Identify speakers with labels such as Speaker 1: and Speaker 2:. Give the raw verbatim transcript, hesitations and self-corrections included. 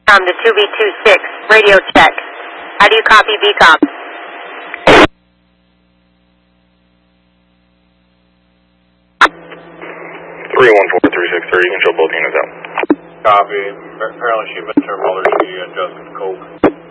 Speaker 1: Um, to two B two six, radio check. How do you copy B COM?
Speaker 2: three one four three six three, you can show both units out.
Speaker 3: Copy. Apparently she missed her mother. She uh, adjusted coke.